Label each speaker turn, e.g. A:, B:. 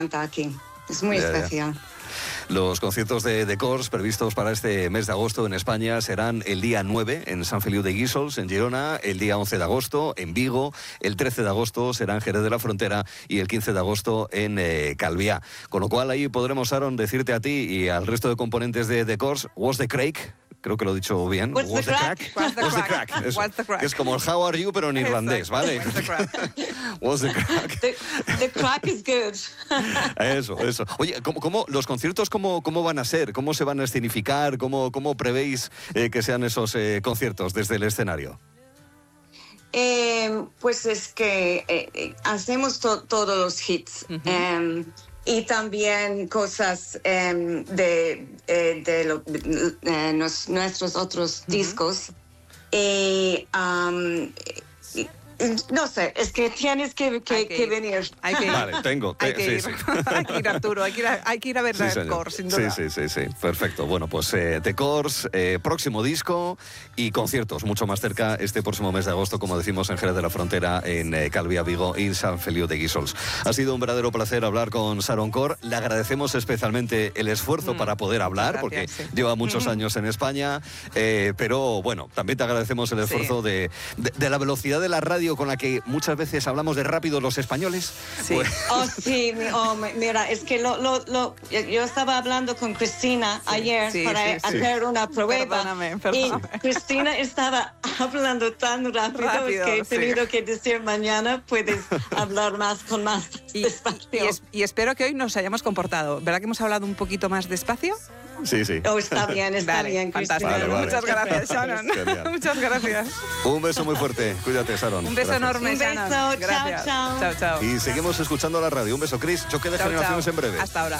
A: aquí. Es muy especial.
B: Los conciertos de The Corrs previstos para este mes de agosto en España serán el día 9 en Sant Feliu de Guíxols, en Girona, el día 11 de agosto en Vigo, el 13 de agosto será en Jerez de la Frontera y el 15 de agosto en Calviá. Con lo cual ahí podremos, Aaron, decirte a ti y al resto de componentes de The Corrs, what's the crack? Creo que lo he dicho bien.
A: What's the crack?
B: What's the crack? Eso.
C: What's the crack?
B: Es como el how are you, pero en irlandés, ¿vale?
C: What's the crack?
B: What's the crack?
A: The crack is good.
B: Eso. Oye, ¿cómo los conciertos cómo van a ser? ¿Cómo se van a escenificar? ¿Cómo prevéis que sean esos conciertos desde el escenario?
A: Pues es que hacemos todos los hits. Y también cosas de nuestros otros discos. No sé, es que tienes que venir.
C: Hay que ir.
B: Vale,
C: Hay que ir.
B: sí.
C: Hay que ir, Arturo. Hay que ir a ver The Corrs, sin duda.
B: Sí. Perfecto. Bueno, pues The Corrs, próximo disco y conciertos mucho más cerca este próximo mes de agosto, como decimos, en Jerez de la Frontera, en Calviá, Vigo y Sant Feliu de Guíxols. Ha sido un verdadero placer hablar con Sharon Corr. Le agradecemos especialmente el esfuerzo para poder hablar, porque lleva muchos años en España, pero bueno, también te agradecemos el esfuerzo de la velocidad de la radio con la que muchas veces hablamos de rápido los españoles.
C: Sí.
B: Pues...
A: Mira, es que yo estaba hablando con Cristina ayer para hacer una prueba.
C: Perdóname.
A: Y Cristina estaba hablando tan rápido que he tenido que decir mañana puedes hablar más despacio.
C: Y espero que hoy nos hayamos comportado. ¿Verdad que hemos hablado un poquito más despacio?
B: Sí.
A: Está bien,
C: Fantástico.
A: Cristina.
B: Vale.
C: Muchas gracias, Sharon. Muchas gracias.
B: Un beso muy fuerte. Cuídate, Sharon.
C: Un beso enorme,
A: Un beso.
C: Sharon.
A: Chao,
C: Gracias.
A: chao.
C: Chao.
B: Y seguimos escuchando la radio. Un beso, Chris. Choque de generaciones en breve.
C: Hasta ahora.